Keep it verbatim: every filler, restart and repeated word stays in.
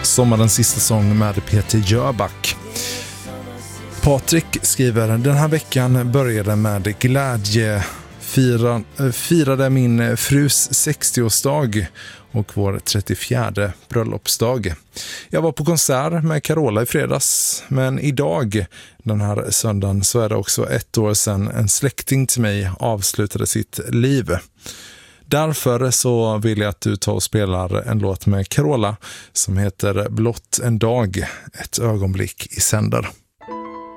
Sommarens sista sång med Peter Jöback. Patrik skriver: den här veckan började med glädje. Fira, firade min frus sextioårsdag och vår trettiofjärde bröllopsdag. Jag var på konsert med Carola i fredags, men idag, den här söndagen, så är det också ett år sedan en släkting till mig avslutade sitt liv. Därför så vill jag att du tar och spelar en låt med Carola som heter Blott en dag, ett ögonblick i sänder.